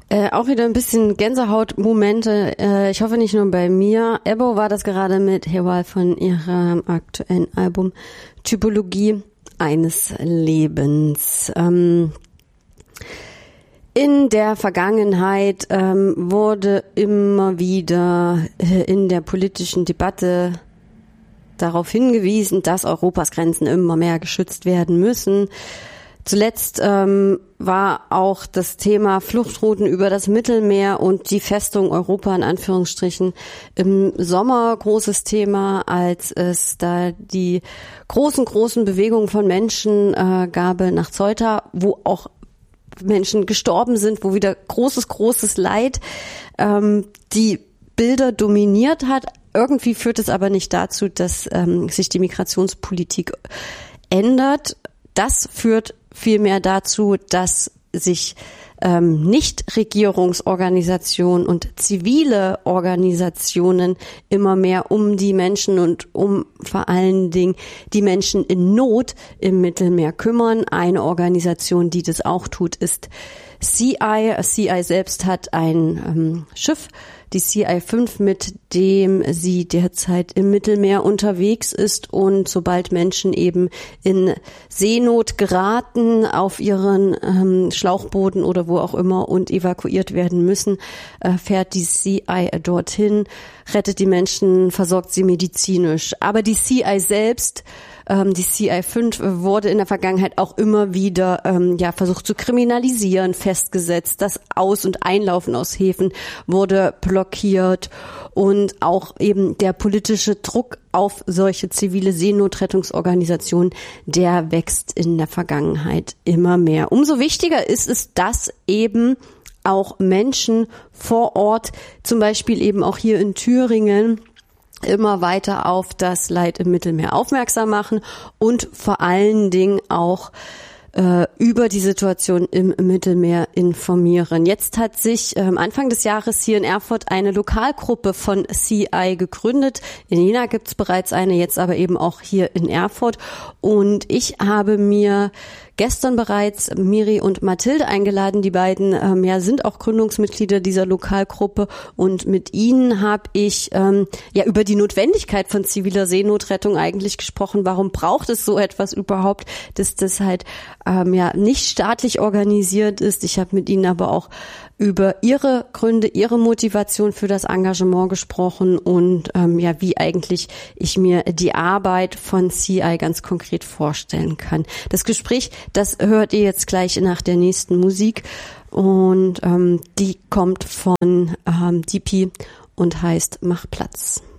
Auch wieder ein bisschen Gänsehautmomente. Ich hoffe nicht nur bei mir. Ebbo war das gerade mit Hewal von ihrem aktuellen Album Typologie eines Lebens. In der Vergangenheit wurde immer wieder in der politischen Debatte darauf hingewiesen, dass Europas Grenzen immer mehr geschützt werden müssen. Zuletzt war auch das Thema Fluchtrouten über das Mittelmeer und die Festung Europa in Anführungsstrichen im Sommer großes Thema, als es da die großen Bewegungen von Menschen gab nach Ceuta, wo auch Menschen gestorben sind, wo wieder großes Leid die Bilder dominiert hat. Irgendwie führt es aber nicht dazu, dass sich die Migrationspolitik ändert. Das führt vielmehr dazu, dass sich Nichtregierungsorganisationen und zivile Organisationen immer mehr um die Menschen und um vor allen Dingen die Menschen in Not im Mittelmeer kümmern. Eine Organisation, die das auch tut, ist CI. CI selbst hat ein Schiff, die CI-5, mit dem sie derzeit im Mittelmeer unterwegs ist, und sobald Menschen eben in Seenot geraten auf ihren Schlauchbooten oder wo auch immer und evakuiert werden müssen, fährt die CI dorthin, rettet die Menschen, versorgt sie medizinisch. Aber die CI selbst, die CI-5, wurde in der Vergangenheit auch immer wieder versucht zu kriminalisieren, festgesetzt. Das Aus- und Einlaufen aus Häfen wurde blockiert und auch eben der politische Druck auf solche zivile Seenotrettungsorganisationen, der wächst in der Vergangenheit immer mehr. Umso wichtiger ist es, dass eben auch Menschen vor Ort, zum Beispiel eben auch hier in Thüringen, immer weiter auf das Leid im Mittelmeer aufmerksam machen und vor allen Dingen auch über die Situation im Mittelmeer informieren. Jetzt hat sich Anfang des Jahres hier in Erfurt eine Lokalgruppe von CI gegründet. In Jena gibt es bereits eine, jetzt aber eben auch hier in Erfurt. Und ich habe mir gestern bereits Miri und Mathilde eingeladen. Die beiden sind auch Gründungsmitglieder dieser Lokalgruppe, und mit ihnen habe ich über die Notwendigkeit von ziviler Seenotrettung eigentlich gesprochen. Warum braucht es so etwas überhaupt, dass das halt nicht staatlich organisiert ist. Ich habe mit ihnen aber auch über ihre Gründe, ihre Motivation für das Engagement gesprochen und wie eigentlich ich mir die Arbeit von CI ganz konkret vorstellen kann. Das Gespräch, das hört ihr jetzt gleich nach der nächsten Musik, und die kommt von DP und heißt Mach Platz.